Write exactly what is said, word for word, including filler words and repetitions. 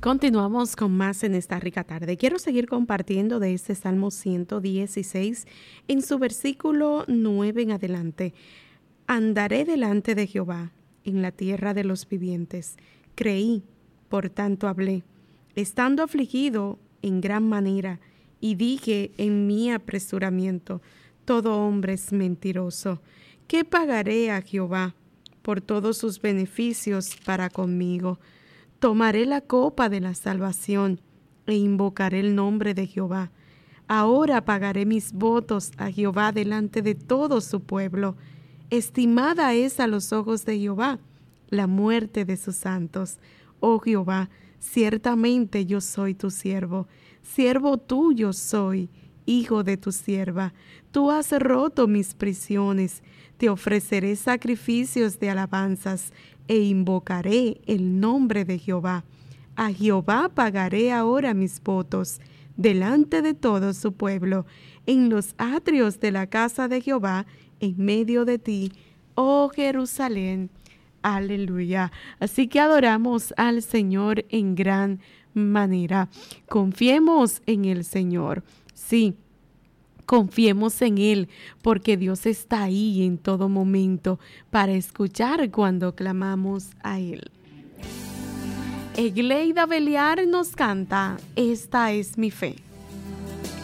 Continuamos con más en esta rica tarde. Quiero seguir compartiendo de este Salmo ciento dieciséis en su versículo nueve en adelante. Andaré delante de Jehová en la tierra de los vivientes. Creí, por tanto hablé, estando afligido en gran manera, y dije en mi apresuramiento, todo hombre es mentiroso. ¿Qué pagaré a Jehová por todos sus beneficios para conmigo? Tomaré la copa de la salvación e invocaré el nombre de Jehová. Ahora pagaré mis votos a Jehová delante de todo su pueblo. Estimada es a los ojos de Jehová la muerte de sus santos. Oh Jehová, ciertamente yo soy tu siervo, siervo tuyo soy, hijo de tu sierva. Tú has roto mis prisiones, te ofreceré sacrificios de alabanzas e invocaré el nombre de Jehová. A Jehová pagaré ahora mis votos delante de todo su pueblo, en los atrios de la casa de Jehová, en medio de ti, oh Jerusalén. Aleluya. Así que adoramos al Señor en gran manera. Confiemos en el Señor. Sí, confiemos en Él, porque Dios está ahí en todo momento para escuchar cuando clamamos a Él. Egleida Beliar nos canta, Esta es mi fe.